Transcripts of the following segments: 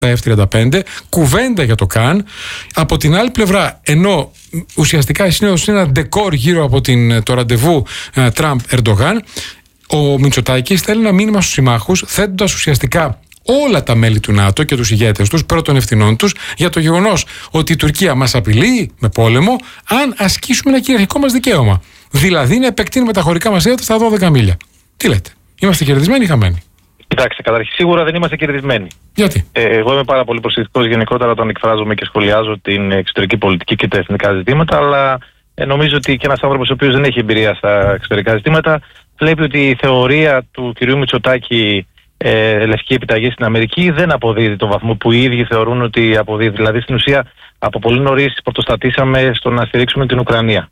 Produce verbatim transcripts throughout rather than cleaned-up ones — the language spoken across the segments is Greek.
εφ τριάντα πέντε, κουβέντα για το Καν. Από την άλλη πλευρά, ενώ ουσιαστικά η σύνοδος είναι ένα ντεκόρ γύρω από την, το ραντεβού Τραμπ-Ερντογάν, ο Μητσοτάκης στέλνει ένα μήνυμα στους συμμάχους, θέτοντας ουσιαστικά όλα τα μέλη του ΝΑΤΟ και τους ηγέτες τους πρώτων ευθυνών τους για το γεγονός ότι η Τουρκία μας απειλεί με πόλεμο αν ασκήσουμε ένα κυριαρχικό μας δικαίωμα. Δηλαδή να επεκτείνουμε τα χωρικά μας έδαφη στα δώδεκα μίλια. Τι λέτε, είμαστε κερδισμένοι ή χαμένοι? Κοιτάξτε, καταρχήν σίγουρα δεν είμαστε κερδισμένοι. Γιατί? Ε, εγώ είμαι πάρα πολύ προσεκτικός γενικότερα όταν εκφράζομαι και σχολιάζω την εξωτερική πολιτική και τα εθνικά ζητήματα, αλλά ε, νομίζω ότι και ένας άνθρωπος ο οποίος δεν έχει εμπειρία στα εξωτερικά ζητήματα βλέπει ότι η θεωρία του κυρίου Μητσοτάκη ε, λευκή επιταγή στην Αμερική δεν αποδίδει τον βαθμό που οι ίδιοι θεωρούν ότι αποδίδει. Δηλαδή, στην ουσία, από πολύ νωρίς πρωτοστατήσαμε στο να στηρίξουμε την Ουκρανία.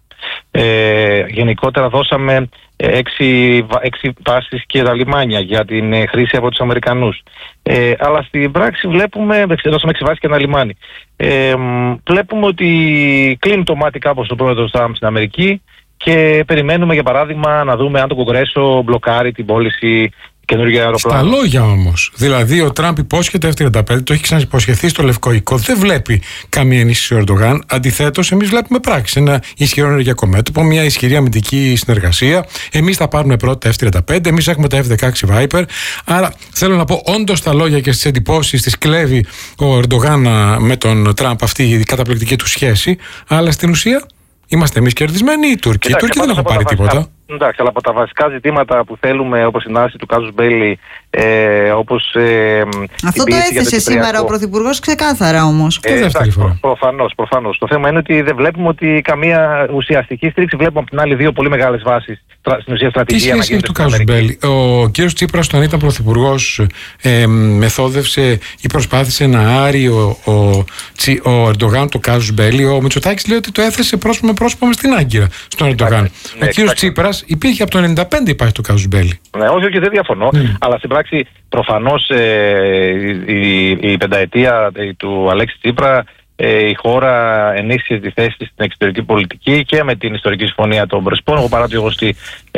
Ε, γενικότερα δώσαμε έξι, έξι βάσεις και τα λιμάνια για την ε, χρήση από τους Αμερικανούς. Ε, αλλά στην πράξη βλέπουμε, δώσαμε έξι βάσεις και ένα λιμάνι. Ε, βλέπουμε ότι κλείνει το μάτι κάπως το πρόεδρος Τραμπ στην Αμερική και περιμένουμε για παράδειγμα να δούμε αν το Κογκρέσο μπλοκάρει την πώληση καινούργια αεροπλάνα. Στα λόγια όμως. Δηλαδή, ο Τραμπ υπόσχεται εφ τριάντα πέντε, το έχει ξαναυποσχεθεί στο Λευκό Οίκο. Δεν βλέπει καμία ενίσχυση ο Ερντογάν. Αντιθέτως, εμείς βλέπουμε πράξη. Ένα ισχυρό ενεργειακό μέτωπο, μια ισχυρή αμυντική συνεργασία. Εμείς θα πάρουμε πρώτα εφ τριάντα πέντε, εμείς έχουμε τα εφ δεκαέξι Viper. Άρα, θέλω να πω, όντως στα λόγια και στις εντυπώσεις τις κλέβει ο Ερντογάν με τον Τραμπ αυτή η καταπληκτική του σχέση. Αλλά στην ουσία, είμαστε εμείς κερδισμένοι ή οι Τούρκοι? Οι Τούρκοι δεν έχουν πάρει τίποτα. Εντάξει, αλλά από τα βασικά ζητήματα που θέλουμε, όπως η άρση του κάζους Μπέλι, ε, όπως... Ε, αυτό το έθεσε το σήμερα ο Πρωθυπουργός ξεκάθαρα όμως. Ε, εντάξει, προ, προφανώς, προφανώς. Το θέμα είναι ότι δεν βλέπουμε ότι καμία ουσιαστική στήριξη. Βλέπουμε από την άλλη δύο πολύ μεγάλες βάσεις στην ουσία στρατηγία. Τι σχέση έχει του κάζους Μπέλι? Ο κύριος Τσίπρας, όταν ήταν Πρωθυπουργός, ε, μεθόδευσε ή προσπάθησε να άρει ο, ο, ο Ερντογάν το κάζους Μπέλι. Ο Μητσοτάκης λέει ότι το έθεσε πρόσωπο με πρόσωπο μες στην Άγκυρα στον Ερντογάν. Ο κύριος Τσίπρας υπήρχε από το ενενήντα πέντε, υπάρχει το κάζους Μπέλι. Ναι, όχι, όχι, δεν διαφωνώ. Mm. Αλλά στην πράξη, προφανώς ε, η, η, η πενταετία του Αλέξη Τσίπρα, ε, η χώρα ενίσχυσε τη θέση στην εξωτερική πολιτική και με την ιστορική συμφωνία των Πρεσπών. Εγώ παρά το γεγονός ότι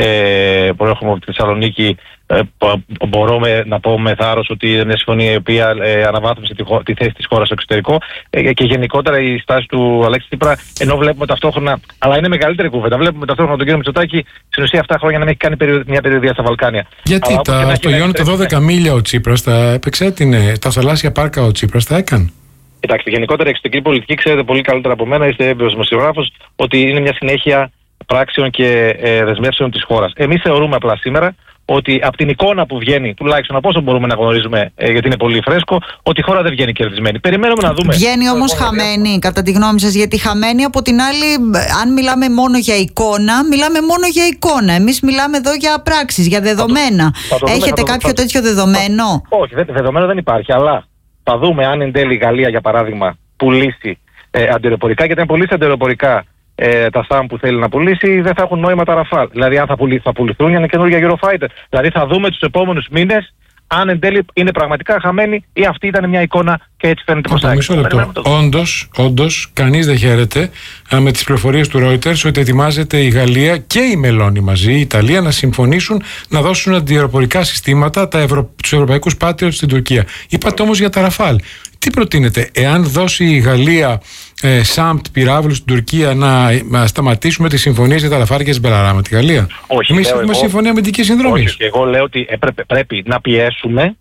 ε, προέρχομαι από τη Θεσσαλονίκη, ε, μπορώ με, να πω με θάρρος ότι είναι μια συμφωνία η οποία ε, αναβάθμισε τη, τη θέση της χώρας στο εξωτερικό ε, και γενικότερα η στάση του Αλέξη Τσίπρα, ενώ βλέπουμε ταυτόχρονα, αλλά είναι μεγαλύτερη κουβέντα, βλέπουμε ταυτόχρονα τον κύριο Μητσοτάκη στην ουσία αυτά χρόνια να μην έχει κάνει περιο, μια περιοδία στα Βαλκάνια. Γιατί αλλά, τα, στο Ιόνιο τα δώδεκα μίλια ο Τσίπρας τα επεξέτεινε, τα θαλάσσια πάρκα ο Τσίπρας τα έκανε. Κοιτάξτε, γενικότερα η εξωτερική πολιτική ξέρετε πολύ καλύτερα από μένα, είστε έμπειρος δημοσιογράφος, ότι είναι μια συνέχεια πράξεων και ε, δεσμεύσεων της χώρας. Εμείς θεωρούμε απλά σήμερα ότι από την εικόνα που βγαίνει, τουλάχιστον από όσο μπορούμε να γνωρίζουμε, ε, γιατί είναι πολύ φρέσκο, ότι η χώρα δεν βγαίνει κερδισμένη. Περιμένουμε να δούμε. Βγαίνει όμως χαμένη, κατά τη γνώμη σας, γιατί χαμένη από την άλλη, αν μιλάμε μόνο για εικόνα, μιλάμε μόνο για εικόνα. Εμείς μιλάμε εδώ για πράξεις, για δεδομένα. Θα το, θα το Έχετε δούμε, κάποιο θα το, τέτοιο δεδομένο? Θα, όχι, δε, δεδομένο δεν υπάρχει, αλλά θα δούμε αν εν τέλει η Γαλλία, για παράδειγμα, πουλήσει ε, αντιεροπορικά, γιατί αν πουλήσει αντιεροπορικά ε, τα ΣΑΜ που θέλει να πουλήσει, δεν θα έχουν νόημα τα Ραφάλ. Δηλαδή, αν θα, πουλη, θα πουληθούν για ένα καινούργια Eurofighter. Δηλαδή, θα δούμε τους επόμενους μήνες αν εν τέλει είναι πραγματικά χαμένοι ή αυτή ήταν μια εικόνα και έτσι φαίνεται προς τα έξω. Όντως, όντως, κανείς δεν χαίρεται με τις πληροφορίες του Reuters ότι ετοιμάζεται η Γαλλία και η Μελώνη μαζί, η Ιταλία, να συμφωνήσουν να δώσουν αντιεροπορικά συστήματα τα Ευρω... τους ευρωπαϊκούς Patriot στην Τουρκία. Είπατε όμως για τα Ραφάλ. Τι προτείνετε, εάν δώσει η Γαλλία ε, ΣΑΜΤ πυράβλους στην Τουρκία, να, να σταματήσουμε τις συμφωνίες για τα Ραφάλ και τις Μπελαρά με τη Γαλλία? Όχι. Εμείς έχουμε εγώ, συμφωνία αμυντικής συνδρομής. Όχι, εγώ λέω ότι έπρεπε, πρέπει να πιέσουμε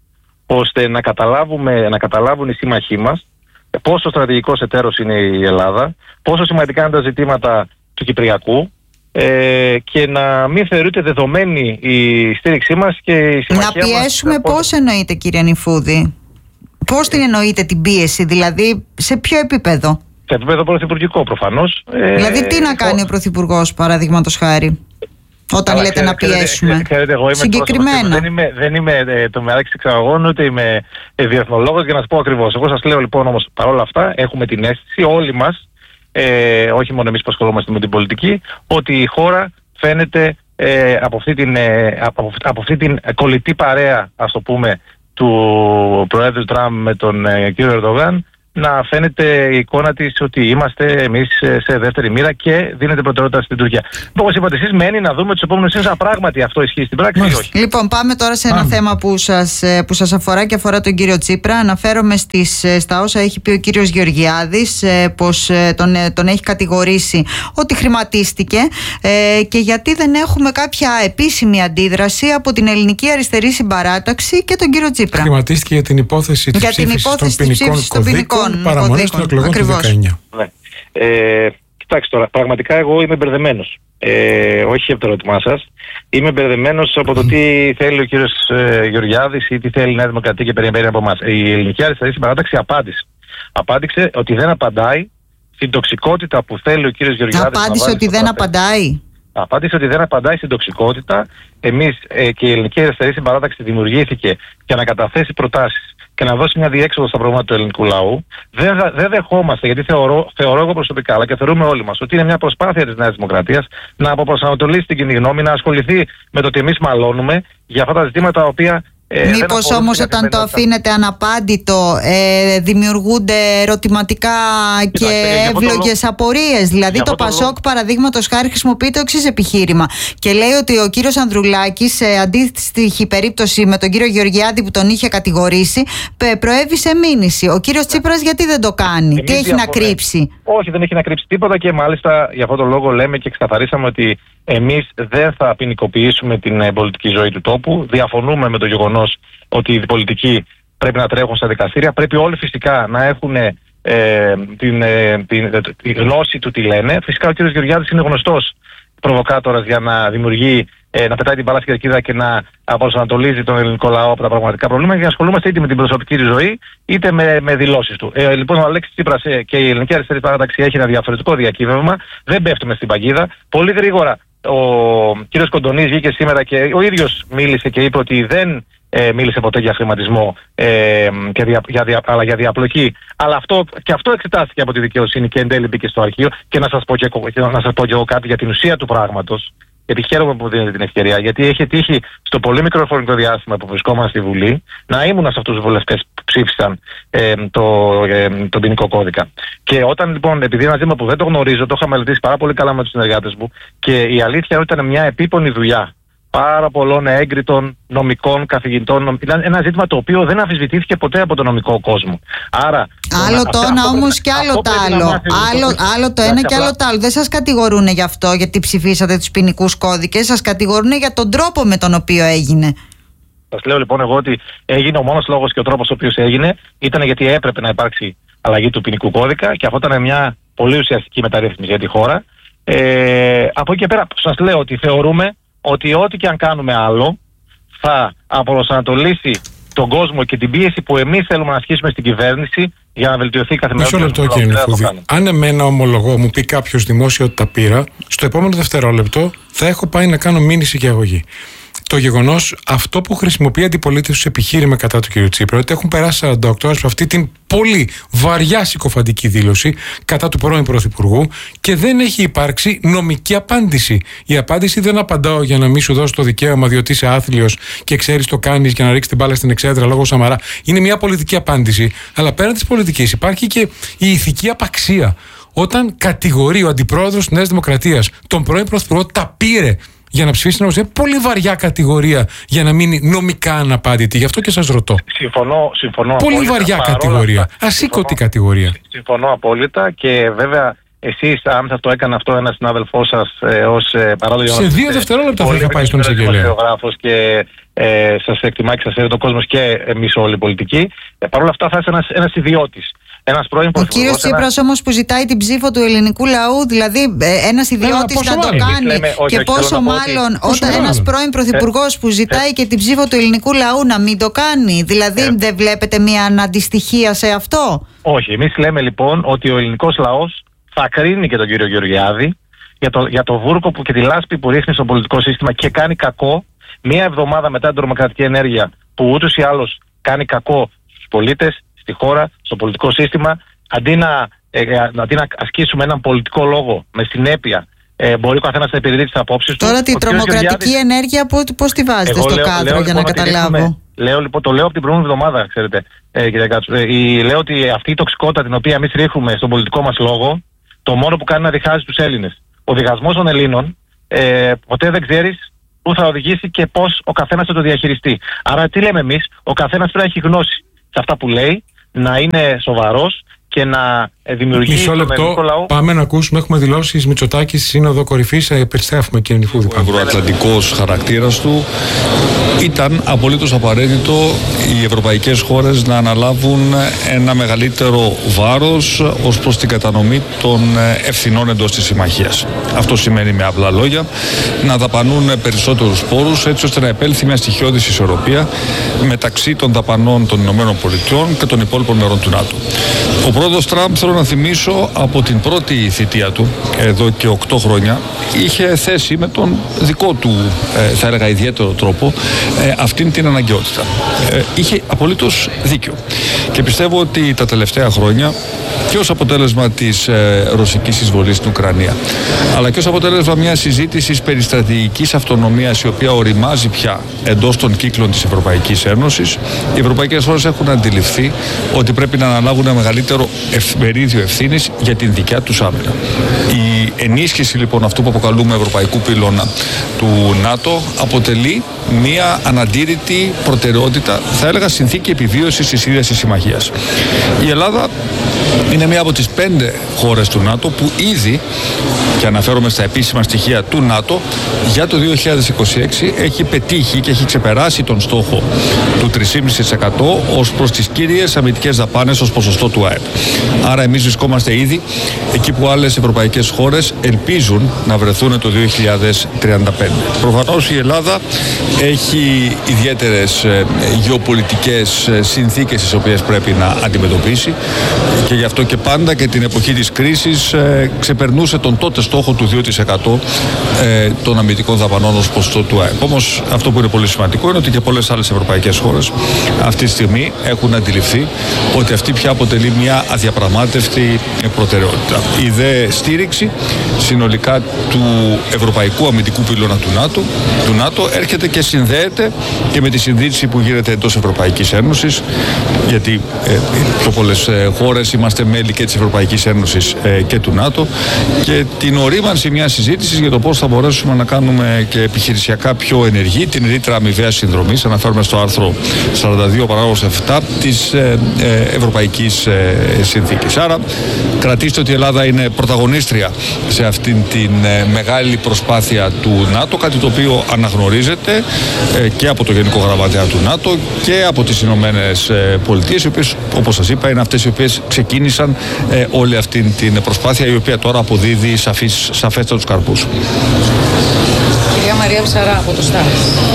ώστε να, καταλάβουμε, να καταλάβουν οι σύμμαχοί μας πόσο στρατηγικός εταίρος είναι η Ελλάδα, πόσο σημαντικά είναι τα ζητήματα του Κυπριακού ε, και να μην θεωρείται δεδομένη η στήριξή μας και η συμμαχία μας. Να πιέσουμε μας, πώς εννοείτε, κύριε Νηφούδη? Πώς την εννοείτε την πίεση, δηλαδή σε ποιο επίπεδο? Σε επίπεδο πρωθυπουργικό προφανώς. Δηλαδή τι να κάνει ο Πρωθυπουργός, παραδείγματος χάρη, όταν λέτε να πιέσουμε? Ξέρετε, εγώ είμαι συγκεκριμένα. Δεν είμαι, δεν είμαι ε, το μεράκι εξαγωγών, ούτε είμαι ε, διεθνολόγος για να σας πω ακριβώς. Εγώ σας λέω λοιπόν όμως παρόλα αυτά έχουμε την αίσθηση όλοι μας, ε, όχι μόνο εμείς που ασχολούμαστε με την πολιτική, ότι η χώρα φαίνεται ε, από, αυτή την, ε, από, από αυτή την κολλητή παρέα, ας το πούμε, του Προέδρου Τραμπ με τον ε, κύριο Ερντογάν, να φαίνεται η εικόνα της ότι είμαστε εμείς σε δεύτερη μοίρα και δίνεται προτεραιότητα στην Τουρκία. Όπως είπατε εσείς, μένει να δούμε τους επόμενους μήνες αν πράγματι αυτό ισχύει στην πράξη ή όχι. Λοιπόν, πάμε τώρα σε ένα πάμε. θέμα που σας, που σας αφορά και αφορά τον κύριο Τσίπρα. Αναφέρομαι στις, στα όσα έχει πει ο κύριος Γεωργιάδης, πως τον, τον έχει κατηγορήσει ότι χρηματίστηκε και γιατί δεν έχουμε κάποια επίσημη αντίδραση από την ελληνική αριστερή συμπαράταξη και τον κύριο Τσίπρα. Χρηματίστηκε για την υπόθεση της ψήφισης των ποινικών παραμονές των εκλογών του δεκαεννιά. Ναι. Ε, κοιτάξτε τώρα, πραγματικά εγώ είμαι μπερδεμένος. Ε, όχι από το ερώτημά σας. Είμαι μπερδεμένος από το τι θέλει ο κύριος ε, Γεωργιάδης ή τι θέλει η Νέα Δημοκρατία και περιμένει από εμάς. Η ελληνική αριστερή συμπαράταξη απάντησε. Απάντησε ότι δεν απαντάει στην τοξικότητα που θέλει ο κύριος Γεωργιάδης. Απάντησε ότι δεν απαντάει. Απάντησε ότι δεν απαντάει στην τοξικότητα. Εμείς ε, και η ελληνική αριστερή συμπαράταξη δημιουργήθηκε για να καταθέσει προτάσεις και να δώσει μια διέξοδο στα προβλήματα του ελληνικού λαού. Δεν, δεν δεχόμαστε, γιατί θεωρώ, θεωρώ εγώ προσωπικά, αλλά και θεωρούμε όλοι μας, ότι είναι μια προσπάθεια της Νέας Δημοκρατίας να αποπροσανατολίσει την κοινή γνώμη, να ασχοληθεί με το ότι εμείς μαλώνουμε για αυτά τα ζητήματα τα οποία. Ε, Μήπως όμως όταν το αφήνετε αναπάντητο ε, δημιουργούνται ερωτηματικά και εύλογες το... απορίες. Δηλαδή το Πασόκ το... παραδείγματος χάρη χρησιμοποιεί το εξής επιχείρημα και λέει ότι ο κύριος Ανδρουλάκης σε αντίστοιχη περίπτωση με τον κύριο Γεωργιάδη που τον είχε κατηγορήσει προέβη σε μήνυση. Ο κύριος Τσίπρας γιατί δεν το κάνει, εμείς τι έχει διαφορέ. να κρύψει? Όχι, δεν έχει να κρύψει τίποτα και μάλιστα για αυτόν τον λόγο λέμε και ξεκαθαρίσαμε ότι εμείς δεν θα ποινικοποιήσουμε την πολιτική ζωή του τόπου. Διαφωνούμε με το γεγονός ότι οι πολιτικοί πρέπει να τρέχουν στα δικαστήρια. Πρέπει όλοι φυσικά να έχουν ε, την, ε, την, ε, τη γνώση του τι λένε. Φυσικά ο κ. Γεωργιάδης είναι γνωστός προβοκάτορας για να δημιουργεί, ε, να πετάει την μπάλα στην κερκίδα και να αποσανατολίζει τον ελληνικό λαό από τα πραγματικά προβλήματα και να ασχολούμαστε είτε με την προσωπική του ζωή είτε με, με δηλώσεις του. Ε, λοιπόν, ο Αλέξης Τσίπρας ε, και η ελληνική αριστερή παράταξη έχει ένα διαφορετικό διακύβευμα. Δεν πέφτουμε στην παγίδα. Πολύ γρήγορα ο κύριος Κοντονής βγήκε σήμερα και ο ίδιος μίλησε και είπε ότι δεν ε, μίλησε ποτέ για χρηματισμό ε, και δια, για, δια, αλλά για διαπλοκή. Αλλά αυτό, και αυτό εξετάστηκε από τη δικαιοσύνη και εν τέλει μπήκε στο αρχείο. Και να σας πω και, να σας πω και εγώ κάτι για την ουσία του πράγματος. Γιατί χαίρομαι που δίνετε την ευκαιρία. Γιατί έχει τύχει στο πολύ μικρό χρονικό διάστημα που βρισκόμαστε στη Βουλή να ήμουν σε αυτούς τους βουλευτές που ψήφισαν ε, το, ε, τον ποινικό κώδικα. Και όταν λοιπόν, επειδή ένα ζήτημα που δεν το γνωρίζω, το είχα μελετήσει πάρα πολύ καλά με τους συνεργάτες μου και η αλήθεια είναι ότι ήταν μια επίπονη δουλειά πάρα πολλών έγκριτων νομικών καθηγητών. Ήταν ένα ζήτημα το οποίο δεν αμφισβητήθηκε ποτέ από τον νομικό κόσμο. Άρα. Άλλο το ένα όμως και άλλο το άλλο. Άλλο, άλλο το ένα και άλλο το άλλο. Δεν σας κατηγορούν γι' αυτό γιατί ψηφίσατε τους ποινικούς κώδικες. Σας κατηγορούν για τον τρόπο με τον οποίο έγινε. Σας λέω λοιπόν εγώ ότι έγινε ο μόνος λόγος και ο τρόπος ο οποίος έγινε ήταν γιατί έπρεπε να υπάρξει αλλαγή του ποινικού κώδικα και αυτό ήταν μια πολύ ουσιαστική μεταρρύθμιση για τη χώρα. Ε, από εκεί και πέρα σας λέω ότι θεωρούμε ότι ό,τι και αν κάνουμε άλλο θα αποπροσανατολίσει τον κόσμο και την πίεση που εμείς θέλουμε να ασκήσουμε στην κυβέρνηση για να βελτιωθεί η καθημερινότητα. Μισό λεπτό, κύριε Νεφούδη. Αν εμένα ομολογώ μου πει κάποιος δημόσιο ότι τα πήρα, στο επόμενο δευτερόλεπτο θα έχω πάει να κάνω μήνυση και αγωγή. Το γεγονός αυτό που χρησιμοποιεί η αντιπολίτευση ως επιχείρημα κατά του κ. Τσίπρα, ότι έχουν περάσει σαράντα οκτώ ώρες από αυτή την πολύ βαριά συκοφαντική δήλωση κατά του πρώην Πρωθυπουργού και δεν έχει υπάρξει νομική απάντηση. Η απάντηση δεν απαντάω για να μην σου δώσω το δικαίωμα διότι είσαι άθλιος και ξέρεις το κάνεις για να ρίξεις την μπάλα στην εξέδρα λόγω Σαμαρά. Είναι μια πολιτική απάντηση. Αλλά πέραν της πολιτικής υπάρχει και η ηθική απαξία. Όταν κατηγορεί ο αντιπρόεδρος της Νέας Δημοκρατίας τον πρώην Πρωθυπουργό, τα πήρε για να ψηφίσει την νομοθεσία. Πολύ βαριά κατηγορία για να μείνει νομικά αναπάντητη. Γι' αυτό και σας ρωτώ. Συμφωνώ, συμφωνώ Πολύ απόλυτα, βαριά κατηγορία. Ασήκωτη κατηγορία. Συμφωνώ απόλυτα και βέβαια εσείς, αν θα το έκανε αυτό ένα συνάδελφό σας ε, ως ε, παράδειγμα. Σε δύο δευτερόλεπτα θα είχα πάει στον εισαγγελέα. Και ε, σας εκτιμά και σας έρει το κόσμος και εμείς όλοι οι πολιτικοί. Ε, Παρ' όλα αυτά θα είσαι ένας, ένας ιδιώτης. Ένας πρώην ο κύριος Τσίπρας ένας... όμως που ζητάει την ψήφο του ελληνικού λαού, δηλαδή ένας ιδιώτης να το κάνει λέμε, όχι, και όχι, πόσο μάλλον ότι... όταν ένας πρώην πρωθυπουργός ε, που ζητάει ε, και την ψήφο του ελληνικού λαού να μην το κάνει, δηλαδή ε, δεν βλέπετε μια αναντιστοιχία σε αυτό? Όχι, εμείς λέμε λοιπόν ότι ο ελληνικός λαός θα κρίνει και τον κύριο Γεωργιάδη για το, για το βούρκο που και τη λάσπη που ρίχνει στο πολιτικό σύστημα και κάνει κακό μία εβδομάδα μετά την τρομοκρατική ενέργεια που ούτως ή άλλως κάνει κακό στους πολίτες, στη χώρα, στο πολιτικό σύστημα, αντί να, ε, αντί να ασκήσουμε έναν πολιτικό λόγο με συνέπεια, ε, μπορεί ο καθένας να επιδρύει τις απόψεις του. Τώρα την τρομοκρατική Γεωργιάδης... ενέργεια πώς τη βάζετε εγώ στο λέω, κάδρο λέω, για λοιπόν, να καταλάβω? Ρίχνουμε, Λέω, λοιπόν, το λέω από την προηγούμενη εβδομάδα, ξέρετε, ε, κύριε Κάτσου. Ε, η, λέω ότι αυτή η τοξικότητα την οποία εμείς ρίχνουμε στον πολιτικό μας λόγο, το μόνο που κάνει να διχάζει τους Έλληνες. Ο διχασμός των Ελλήνων ε, ποτέ δεν ξέρεις πού θα οδηγήσει και πώς ο καθένας θα το διαχειριστεί. Άρα, τι λέμε εμείς, ο καθένας πρέπει να έχει γνώση σε αυτά που λέει, να είναι σοβαρός και να δημιουργεί. Μισό λεπτό, λαό. Πάμε να ακούσουμε. Έχουμε δηλώσεις Μητσοτάκη στη Σύνοδο Κορυφής. Περιστρέφουμε, κύριε Νιφούδη. Ο ευρωατλαντικός χαρακτήρας του ήταν απολύτως απαραίτητο οι ευρωπαϊκές χώρες να αναλάβουν ένα μεγαλύτερο βάρος ως προς την κατανομή των ευθυνών εντός της συμμαχίας. Αυτό σημαίνει με απλά λόγια να δαπανούν περισσότερους πόρους έτσι ώστε να επέλθει μια στοιχειώδης ισορροπία μεταξύ των δαπανών των ΗΠΑ και των υπόλοιπων μερών του ΝΑΤΟ. Ο πρόεδρος Τραμπ, θέλω να θυμίσω, από την πρώτη θητεία του, εδώ και οκτώ χρόνια, είχε θέσει με τον δικό του, ε, θα έλεγα, ιδιαίτερο τρόπο ε, αυτήν την αναγκαιότητα. Ε, είχε απολύτως δίκιο. Και πιστεύω ότι τα τελευταία χρόνια, και ως αποτέλεσμα της ε, ρωσικής εισβολής στην Ουκρανία, αλλά και ως αποτέλεσμα μιας συζήτησης περί στρατηγικής αυτονομίας, η οποία οριμάζει πια εντός των κύκλων της Ευρωπαϊκής Ένωσης, οι ευρωπαϊκές χώρες έχουν αντιληφθεί ότι πρέπει να αναλάβουν ένα μεγαλύτερο μερίδιο ευθύνης για την δικιά τους άμυνα. Η ενίσχυση λοιπόν αυτού που αποκαλούμε ευρωπαϊκού πυλώνα του ΝΑΤΟ αποτελεί μια αναντήρητη προτεραιότητα, θα έλεγα συνθήκη επιβίωσης της ίδιας της συμμαχίας. Η Ελλάδα είναι μία από τις πέντε χώρες του ΝΑΤΟ που ήδη, και αναφέρομαι στα επίσημα στοιχεία του ΝΑΤΟ, για το δύο χιλιάδες είκοσι έξι έχει πετύχει και έχει ξεπεράσει τον στόχο του τρία κόμμα πέντε τοις εκατό ως προς τις κύριες αμυντικές δαπάνες ως ποσοστό του ΑΕΠ. Άρα εμείς βρισκόμαστε ήδη εκεί που άλλες ευρωπαϊκές χώρες ελπίζουν να βρεθούν το δύο χιλιάδες τριάντα πέντε. Προφανώς η Ελλάδα έχει ιδιαίτερες γεωπολιτικές συνθήκες τις οποίες πρέπει να αντιμετωπίσει και γι' αυτό και πάντα και την εποχή της κρίσης ε, ξεπερνούσε τον τότε στόχο του δύο τοις εκατό ε, των αμυντικών δαπανών ως ποσοστό του ΑΕΠ. Όμως αυτό που είναι πολύ σημαντικό είναι ότι και πολλές άλλες ευρωπαϊκές χώρες αυτή τη στιγμή έχουν αντιληφθεί ότι αυτή πια αποτελεί μια αδιαπραγμάτευτη προτεραιότητα. Η δε στήριξη συνολικά του ευρωπαϊκού αμυντικού πυλώνα του ΝΑΤΟ, του ΝΑΤΟ έρχεται και συνδέεται και με τη συνδύση που γίνεται εντός Ευρωπαϊκής Ένωσης, γιατί ε, πιο πολλές ε, χώρες είμαστε μέλη και της Ευρωπαϊκής Ένωσης ε, και του ΝΑΤΟ, και την ορίμανση μιας συζήτησης για το πώς θα μπορέσουμε να κάνουμε και επιχειρησιακά πιο ενεργή την ρήτρα αμοιβαίας συνδρομής. Αναφέρουμε στο άρθρο σαράντα δύο παράγραφος επτά της ε, ε, Ευρωπαϊκής ε, Συνθήκης. Άρα κρατήστε ότι η Ελλάδα είναι πρωταγωνίστρια σε αυτήν την ε, μεγάλη προσπάθεια του ΝΑΤΟ, κάτι το οποίο αναγνωρίζεται ε, και από το Γενικό Γραμματέα του ΝΑΤΟ και από τις Ηνωμένες Πολιτείες, οι οποίες, όπως σας είπα, είναι αυτές οι οποίες ξεκίνησαν ε, όλη αυτή την προσπάθεια, η οποία τώρα αποδίδει σαφείς, σαφέστατους καρπούς. Κυρία Μαρία Ψαρά από το ΣΤΑΡ.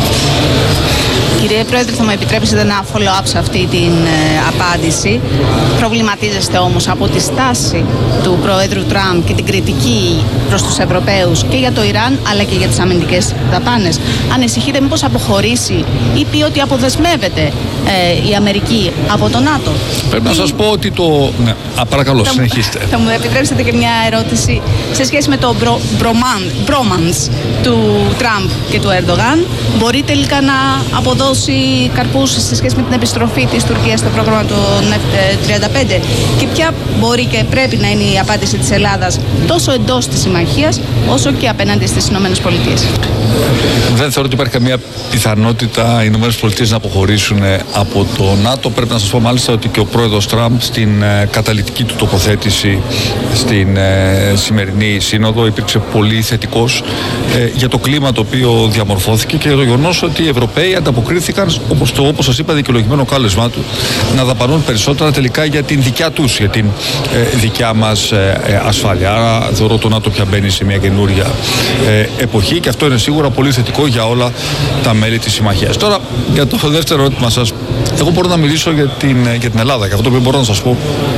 Κύριε Πρόεδρε, θα μου επιτρέψετε ένα follow-up σε αυτή την ε, απάντηση. Προβληματίζεστε όμως από τη στάση του Προέδρου Τραμπ και την κριτική προς τους Ευρωπαίους και για το Ιράν αλλά και για τις αμυντικές δαπάνες. Ανησυχείτε μήπως αποχωρήσει ή πει ότι αποδεσμεύεται ε, η Αμερική από το ΝΑΤΟ? Πρέπει να σας πω ότι το... Ναι, α, παρακαλώ, θα συνεχίστε. Θα μου επιτρέψετε και μια ερώτηση σε σχέση με το bromance του Τραμπ και του Ερντογάν. Μπορεί τελικά να αποδώσει καρπούς σε σχέση με την επιστροφή της Τουρκίας στο πρόγραμμα των εφ τριάντα πέντε, και ποια μπορεί και πρέπει να είναι η απάντηση της Ελλάδας τόσο εντός της συμμαχίας όσο και απέναντι στις Ηνωμένες Πολιτείες? Δεν θεωρώ ότι υπάρχει καμία πιθανότητα οι Ηνωμένες Πολιτείες να αποχωρήσουν από το ΝΑΤΟ. Πρέπει να σας πω μάλιστα ότι και ο πρόεδρος Τραμπ στην καταλυτική του τοποθέτηση στην σημερινή σύνοδο υπήρξε πολύ θετικός για το κλίμα το οποίο διαμορφώθηκε και για το γεγονός ότι οι Ευρωπαίοι ανταποκρίθηκαν, όπως το όπως σας είπα δικαιολογημένο κάλεσμά του, να δαπανούν περισσότερα τελικά για την δικιά τους, για την ε, δικιά μας ε, ασφάλεια. Άρα θεωρώ το ΝΑΤΟ πια μπαίνει σε μια καινούρια ε, εποχή και αυτό είναι σίγουρα πολύ θετικό για όλα τα μέλη της συμμαχίας. Τώρα για το δεύτερο ερώτημα σας, εγώ μπορώ να μιλήσω για την, για την Ελλάδα και αυτό που μπορώ να σας πω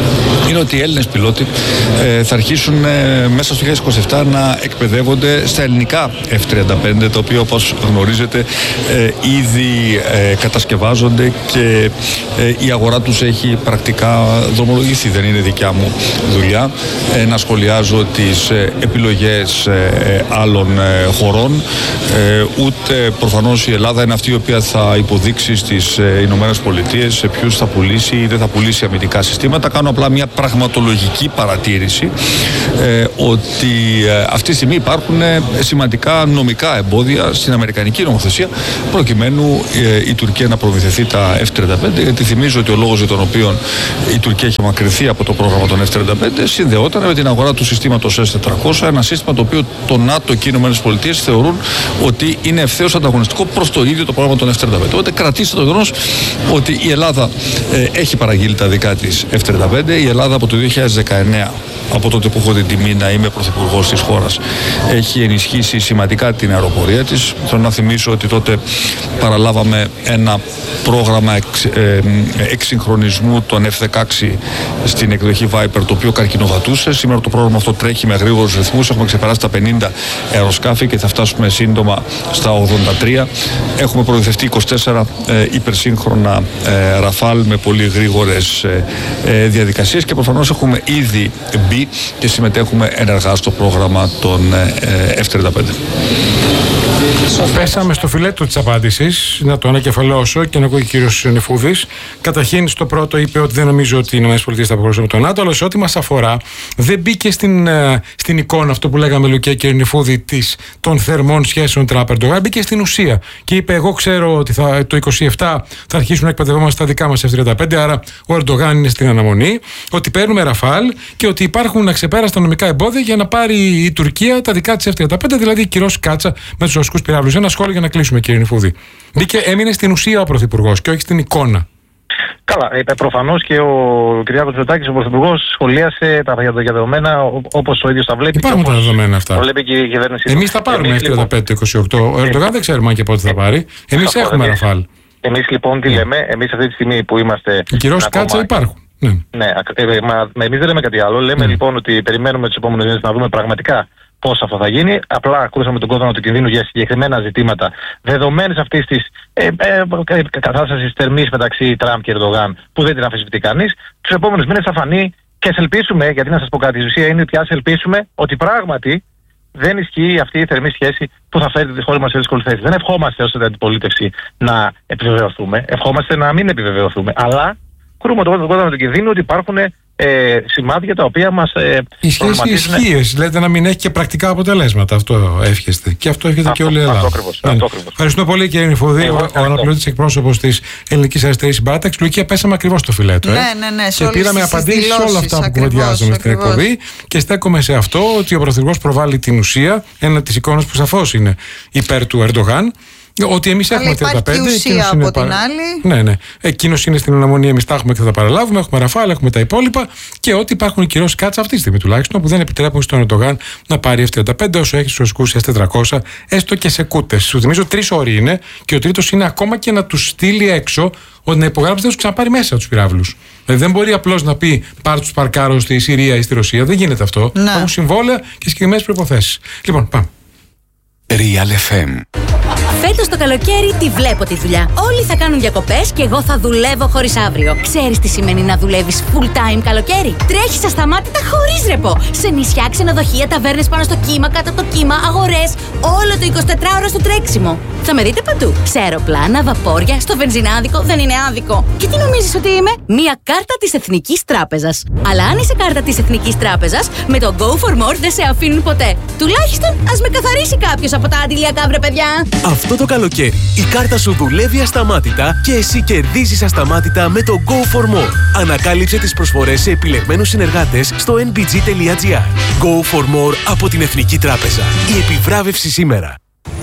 είναι ότι οι Έλληνες πιλότοι ε, θα αρχίσουν ε, μέσα στο δύο χιλιάδες είκοσι επτά να εκπαιδεύονται στα ελληνικά εφ τριάντα πέντε, τα οποία όπως γνωρίζετε ε, ήδη ε, κατασκευάζονται και ε, η αγορά τους έχει πρακτικά δρομολογηθεί. Δεν είναι δικιά μου δουλειά ε, να σχολιάζω τις ε, επιλογές ε, άλλων ε, χωρών, ε, ούτε προφανώς η Ελλάδα είναι αυτή η οποία θα υποδείξει στις ε, Ηνωμένες Πολιτείες σε ποιους θα πουλήσει ή δεν θα πουλήσει αμυντικά συστήματα. Κάνω απλά μια πραγματολογική παρατήρηση ε, ότι ε, αυτή τη στιγμή υπάρχουν ε, σημαντικά νομικά εμπόδια στην αμερικανική νομοθεσία προκειμένου ε, η Τουρκία να προμηθευτεί τα εφ τριάντα πέντε, γιατί θυμίζω ότι ο λόγος για τον οποίο η Τουρκία έχει μακρυνθεί από το πρόγραμμα των εφ τριάντα πέντε συνδεόταν με την αγορά του συστήματος ες τετρακόσια, ένα σύστημα το οποίο το ΝΑΤΟ και οι Ηνωμένες Πολιτείες θεωρούν ότι είναι ευθέως ανταγωνιστικό προς το ίδιο το πρόγραμμα των εφ τριάντα πέντε. Οπότε κρατήστε το γεγονός ότι η Ελλάδα ε, έχει παραγγείλει τα δικά της εφ τριάντα πέντε. Η Ελλάδα από το δύο χιλιάδες δεκαεννέα, από τότε που έχω την τιμή να είμαι πρωθυπουργός της χώρας, έχει ενισχύσει σημαντικά την αεροπορία της. Θέλω να θυμίσω ότι τότε παραλάβαμε ένα πρόγραμμα εξ, ε, εξυγχρονισμού των εφ δεκαέξι στην εκδοχή Viper, το οποίο καρκινοβατούσε. Σήμερα το πρόγραμμα αυτό τρέχει με γρήγορους ρυθμούς. Έχουμε ξεπεράσει τα πενήντα αεροσκάφη και θα φτάσουμε σύντομα στα ογδόντα τρία. Έχουμε προμηθευτεί είκοσι τέσσερα ε, υπερσύγχρονα ε, Ραφάλ με πολύ γρήγορες ε, ε, διαδικασίες και προφανώς έχουμε ήδη μπει και συμμετέχουμε ενεργά στο πρόγραμμα των ε, εφ τριάντα πέντε. Πέσαμε στο φιλέτο της απάντησης, να το ανακεφαλαιώσω και να ακούει ο κύριος Νεφούδης. Καταρχήν, στο πρώτο είπε ότι δεν νομίζω ότι οι ΗΠΑ θα προχωρήσουν με τον ΝΑΤΟ, αλλά σε ό,τι μας αφορά, δεν μπήκε στην, στην εικόνα αυτό που λέγαμε, Λουκέ, κύριε Νεφούδη, της, των θερμών σχέσεων Τραμπ-Ερντογάν. Μπήκε στην ουσία και είπε: εγώ ξέρω ότι θα, το είκοσι επτά θα αρχίσουν να εκπαιδευόμαστε στα δικά μας εφ τριάντα πέντε, άρα ο Ερντογάν είναι στην αναμονή, ότι παίρνουμε Ραφάλ και ότι υπάρχουν αξεπέραστα νομικά εμπόδια για να πάρει η Τουρκία τα δικά της εφ τριάντα πέντε, δηλαδή κυρώσει κάτσα με τους ρωσικούς πυράβλους. Ένα σχόλιο για να κλείσουμε, κύριε Νεφούδη. Μπήκε, έμεινε στην ουσία ο Πρωθυπουργός και όχι στην εικόνα. Καλά, ε, προφανώς και ο Κυριάκος Μητσοτάκης, ο Πρωθυπουργός, σχολίασε τα δεδομένα όπως ο ίδιος τα βλέπει. Υπάρχουν τα δεδομένα αυτά. Το βλέπει και η κυβέρνηση. Εμείς θα πάρουμε εφ τριάντα πέντε το είκοσι οκτώ. Ο Ερντογάν δεν ξέρουμε αν και πότε θα πάρει. Εμείς έχουμε Ραφάλ. Εμείς λοιπόν τι λέμε, εμείς αυτή τη στιγμή που είμαστε. Οι κυρώσεις κάτσα υπάρχουν. Ναι, ναι ε, μα, εμείς δεν λέμε κάτι άλλο. Λέμε mm. λοιπόν ότι περιμένουμε τους επόμενους μήνες να δούμε πραγματικά πώς αυτό θα γίνει. Απλά ακούσαμε τον κόδωνα του κινδύνου για συγκεκριμένα ζητήματα δεδομένης αυτής της ε, ε, ε, κατάστασης θερμής μεταξύ Τραμπ και Ερντογάν, που δεν την αμφισβητεί κανείς. Τους επόμενους μήνες θα φανεί και ας ελπίσουμε, γιατί να σας πω κάτι, η ουσία είναι ότι ας ελπίσουμε ότι πράγματι δεν ισχύει αυτή η θερμή σχέση που θα φέρει τη χώρα μας σε δύσκολη θέση. Δεν ευχόμαστε ως αντιπολίτευση να επιβεβαιωθούμε, ευχόμαστε να μην επιβεβαιωθούμε, αλλά κρούμε το κόδωνα του κινδύνου ότι υπάρχουν Ε, σημάδια τα οποία μας ε, η σχέση ισχύει, λέτε να μην έχει και πρακτικά αποτελέσματα. Αυτό εύχεστε. Και αυτό εύχεται και όλη η Ελλάδα. Ευχαριστούμε πολύ, κύριε Νεφούδη, ο αναπληρωτής εκπρόσωπος της Ελληνικής Αριστερής Συμπαράταξης. Λουκία, πέσαμε ακριβώς στο φιλέτο. Ε. Ναι, ναι, ναι, και πήραμε απαντήσεις σε όλα αυτά που κουβεντιάζουμε στην εκπομπή. Και στέκομαι σε αυτό ότι ο Πρωθυπουργός προβάλλει την ουσία, ένα της εικόνας που σαφώς είναι υπέρ του Ερντογάν. Ότι εμείς έχουμε τριάντα πέντε. Υπάρχει ουσία από είναι... την άλλη. Ναι, ναι. Εκείνος είναι στην αναμονή, εμείς τα έχουμε και θα τα παραλάβουμε. Έχουμε Ραφάλ, έχουμε τα υπόλοιπα. Και ότι υπάρχουν κυρώσεις κάτσα αυτή τη στιγμή τουλάχιστον που δεν επιτρέπουν στον Ερντογάν να πάρει εφ τριάντα πέντε όσο έχει στους ρωσικούς ες τετρακόσια, έστω και σε κούτες. Σου θυμίζω τρεις όροι είναι και ο τρίτος είναι ακόμα και να τους στείλει έξω, ότι να υπογράψει δεν τους ξαναπάρει μέσα τους πυράβλους. Δηλαδή δεν μπορεί απλώς να πει πάρ' τους παρκάρω στη Συρία ή στη Ρωσία. Δεν γίνεται αυτό. Ναι. Έχουν συμβόλαια και συγκεκριμένες προϋποθέσεις. Λοιπόν, πάμε. Real εφ εμ. Φέτος το καλοκαίρι τη βλέπω τη δουλειά. Όλοι θα κάνουν διακοπές και εγώ θα δουλεύω χωρίς αύριο. Ξέρεις τι σημαίνει να δουλεύεις full time καλοκαίρι? Τρέχεις ασταμάτητα χωρίς ρεπό. Σε νησιά, ξενοδοχεία, ταβέρνες πάνω στο κύμα, κάτω από το κύμα, αγορές. Όλο το εικοσιτετράωρο στο τρέξιμο. Θα με δείτε παντού. Σε αεροπλάνα, βαπόρια, στο βενζινάδικο. Δεν είναι άδικο. Και τι νομίζεις ότι είμαι? Μία κάρτα της Εθνικής Τράπεζας. Αλλά αν είσαι κάρτα της Εθνικής Τράπεζας, με το Go for More δεν σε αφήνουν ποτέ. Τουλάχιστον ας με καθαρίσει κάποιος από τα αντιλιακά, βρε παιδιά. Αυτό το καλοκαίρι η κάρτα σου δουλεύει ασταμάτητα και εσύ κερδίζεις ασταμάτητα με το Go for More. Ανακάλυψε τις προσφορές σε επιλεγμένους συνεργάτες στο εν μπι τζι τελεία τζι άρ. Go for More από την Εθνική Τράπεζα. Η επιβράβευση σήμερα.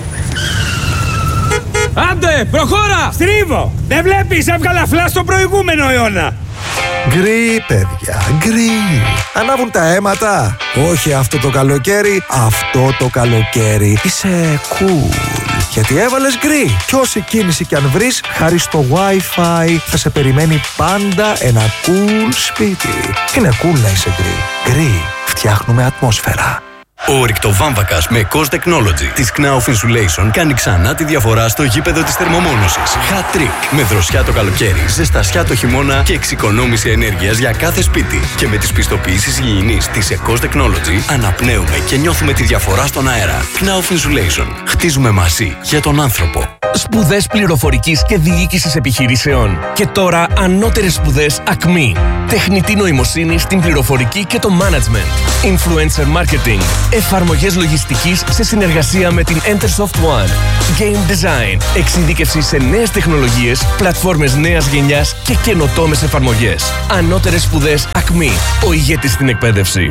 Άντε, προχώρα! Στρίβω! Δεν βλέπεις, έβγαλα φλα στο προηγούμενο αιώνα! Γκρι, παιδιά, γκρι. Ανάβουν τα αίματα. Όχι αυτό το καλοκαίρι, αυτό το καλοκαίρι. Είσαι cool. Γιατί έβαλες γκρι. Κι όση κίνηση κι αν βρεις, χάρη στο Wi-Fi θα σε περιμένει πάντα ένα cool σπίτι. Είναι cool να είσαι γκρι. Γκρι. Φτιάχνουμε ατμόσφαιρα. Ο ρηκτοβάμβακας με Cost Technology της Knauf Insulation κάνει ξανά τη διαφορά στο γήπεδο της θερμομόνωσης. Hat trick. Με δροσιά το καλοκαίρι, ζεστασιά το χειμώνα και εξοικονόμηση ενέργειας για κάθε σπίτι. Και με τις πιστοποιήσεις υγιεινής της Cost Technology αναπνέουμε και νιώθουμε τη διαφορά στον αέρα. Knauf Insulation. Χτίζουμε μαζί για τον άνθρωπο. Σπουδές πληροφορικής και διοίκησης επιχειρήσεων. Και τώρα ανώτερες σπουδές Ακμή. Τεχνητή νοημοσύνη στην πληροφορική και το management. Influencer marketing. Εφαρμογές λογιστικής σε συνεργασία με την Entersoft One. Game design. Εξειδίκευση σε νέες τεχνολογίες, πλατφόρμες νέας γενιάς και καινοτόμες εφαρμογές. Ανώτερες σπουδές Ακμή. Ο ηγέτης στην εκπαίδευση.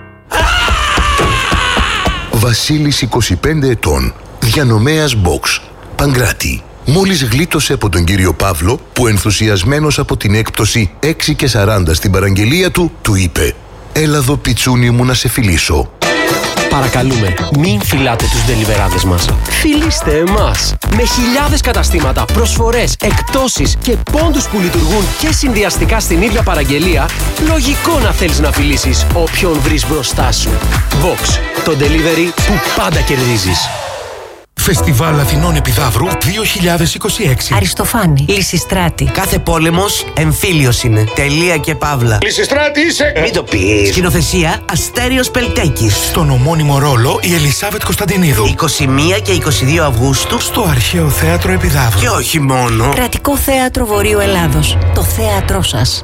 Βασίλης, είκοσι πέντε ετών. Διανομέας Box. Παγκράτη. Μόλις γλίτωσε από τον κύριο Παύλο, που ενθουσιασμένος από την έκπτωση έξι και σαράντα στην παραγγελία του, του είπε «Έλα εδώ πιτσούνι μου να σε φιλήσω». Παρακαλούμε, μην φυλάτε τους ντελιβεράδες μας. Φιλήστε εμάς. Με χιλιάδες καταστήματα, προσφορές, εκπτώσεις και πόντους που λειτουργούν και συνδυαστικά στην ίδια παραγγελία, λογικό να θέλεις να φιλήσεις όποιον βρεις μπροστά σου. Box, το delivery που πάντα κερδίζεις. Φεστιβάλ Αθηνών Επιδαύρου δύο χιλιάδες είκοσι έξι. Αριστοφάνη, Λυσιστράτη. Κάθε πόλεμος εμφύλιος είναι. Τελεία και παύλα. Λυσιστράτη είσαι! Μην το πεις. Σκηνοθεσία Αστέριος Πελτέκης. Στον ομώνυμο ρόλο η Ελισάβετ Κωνσταντινίδου. είκοσι μία και είκοσι δύο Αυγούστου. Στο Αρχαίο Θέατρο Επιδαύρου. Και όχι μόνο. Κρατικό Θέατρο Βορείου Ελλάδος. Το θέατρό σας.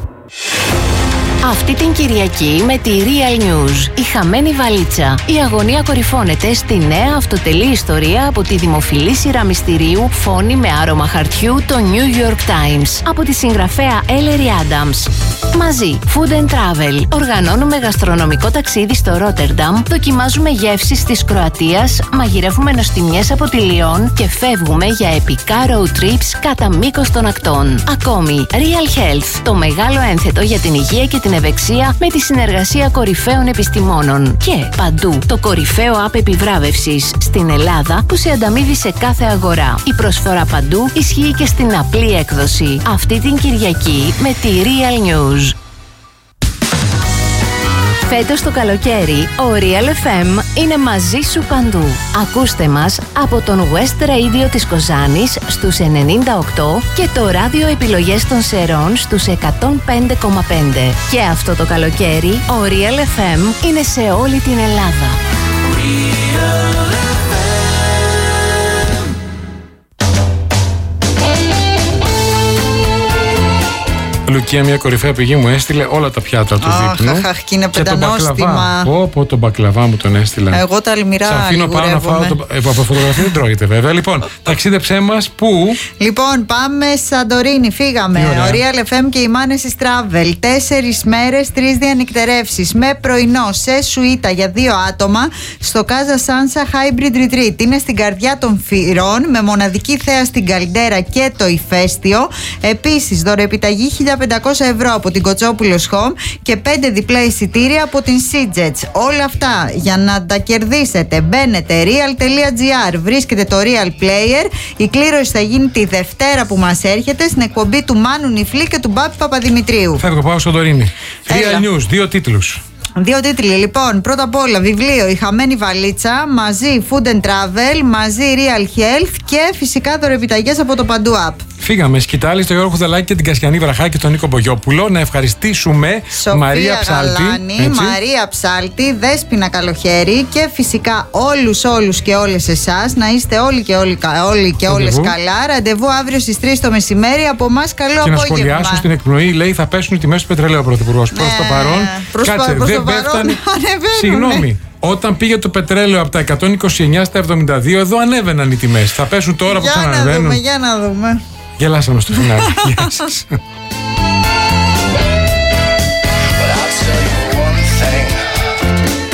Αυτή την Κυριακή με τη Real News, η χαμένη βαλίτσα. Η αγωνία κορυφώνεται στη νέα αυτοτελή ιστορία από τη δημοφιλή σειρά μυστηρίου Φόνη με άρωμα χαρτιού, το New York Times, από τη συγγραφέα Ellery Adams. Μαζί, Food and Travel. Οργανώνουμε γαστρονομικό ταξίδι στο Ρότερνταμ, δοκιμάζουμε γεύσεις της Κροατίας, μαγειρεύουμε νοστιμιές από τη Λιόν και φεύγουμε για επικά road trips κατά μήκος των ακτών. Ακόμη, Real Health, το μεγάλο ένθετο για την υγεία και την ευεξία με τη συνεργασία κορυφαίων επιστημόνων. Και παντού, το κορυφαίο app επιβράβευσης στην Ελλάδα που σε ανταμείβει σε κάθε αγορά. Η προσφορά παντού ισχύει και στην απλή έκδοση. Αυτή την Κυριακή με τη Real News. Φέτος το καλοκαίρι, ο Real εφ εμ είναι μαζί σου παντού. Ακούστε μας από τον West Radio της Κοζάνης στους ενενήντα οκτώ και το ράδιο επιλογές των Σερών στους εκατόν πέντε κόμμα πέντε. Και αυτό το καλοκαίρι, ο Real εφ εμ είναι σε όλη την Ελλάδα. Λουκία, μια κορυφαία πηγή, μου έστειλε όλα τα πιάτα του Αχ, δείπνου. αχ, και είναι πεντανόστιμα. Πω, πω, τον μπακλαβά μου τον έστειλε. Εγώ τα αλμυρά Σ' αφήνω πάνω να φάω. Το... Ε, από φωτογραφία δεν τρώγεται βέβαια. Λοιπόν, ταξίδεψέ μας πού. Λοιπόν, πάμε Σαντορίνη, φύγαμε. Ο Real εφ εμ και η Manesis Travel. Τέσσερις μέρες, τρεις διανυκτερεύσεις. Με πρωινό σε σουίτα για δύο άτομα στο Casa Sansa Hybrid Retreat. Είναι στην καρδιά των Φυρών, με μοναδική θέα στην Καλντέρα και το ηφαίστειο. Επίσης, δωρεοεπιταγή χίλια πεντακόσια ευρώ από την Κοτσόπουλος Home και πέντε διπλά εισιτήρια από την SeaJets. Όλα αυτά για να τα κερδίσετε. Μπαίνετε real τελεία gr, βρίσκετε το Real Player. Η κλήρωση θα γίνει τη Δευτέρα που μας έρχεται στην εκπομπή του Μάνου Νιφλή και του Μπάπη Παπαδημητρίου. Φεύγω, πάω στο Δωρίνη. Real News, δύο τίτλους. Δύο τίτλοι, λοιπόν. Πρώτα απ' όλα, βιβλίο Η Χαμένη Βαλίτσα, μαζί Food and Travel, μαζί Real Health και φυσικά δωρεοεπιταγές από το Παντού App. Φύγαμε. Σκητάλη στο Γιώργο Χουδελάκη και την Κασιανή Βραχά και τον Νίκο Μπογιόπουλο. Να ευχαριστήσουμε Σοφία Μαρία Ψάλτη. Γαλάνη, Μαρία Ψάλτη, Δέσποινα Καλοχέρη και φυσικά όλους, όλους και όλες εσάς. Να είστε όλοι και, όλοι, όλοι και όλες καλά. Ραντεβού αύριο στις τρεις το μεσημέρι. Από εμάς καλό και απόγευμα. Και να σχολιάσουν στην εκπνοή, λέει, θα πέσουν οι τιμές του πετρελαίου ο Πρωθυπουργός. Προς το παρόν. Προς Κάτσε, προς δεν πέφτανε. Συγγνώμη. Όταν πήγε το πετρέλαιο από τα εκατόν είκοσι εννιά στα εβδομήντα δύο, εδώ ανέβαιναν οι τιμές. Θα πέσουν τώρα που ξανανεβαίνουν. Για να δούμε, για να δούμε. Γελάσαμε στο φινάλι. Γεια σας.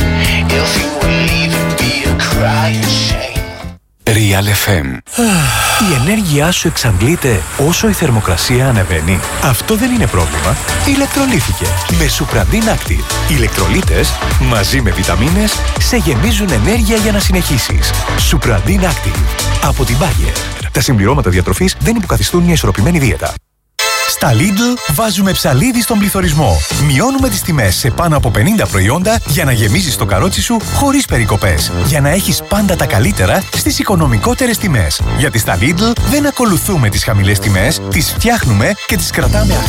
Real εφ εμ. Η ενέργειά σου εξαντλείται όσο η θερμοκρασία ανεβαίνει. Αυτό δεν είναι πρόβλημα. Ηλεκτρολίθηκε με Supradin Active. Οι ηλεκτρολίτες μαζί με βιταμίνες σε γεμίζουν ενέργεια για να συνεχίσεις. Supradin Active από την Bayer. Τα συμπληρώματα διατροφής δεν υποκαθιστούν μια ισορροπημένη δίαιτα. Στα Lidl βάζουμε ψαλίδι στον πληθωρισμό. Μειώνουμε τις τιμές σε πάνω από πενήντα προϊόντα για να γεμίζεις το καρότσι σου χωρίς περικοπές. Για να έχεις πάντα τα καλύτερα στις οικονομικότερες τιμές. Γιατί στα Lidl δεν ακολουθούμε τις χαμηλές τιμές, τις φτιάχνουμε και τις κρατάμε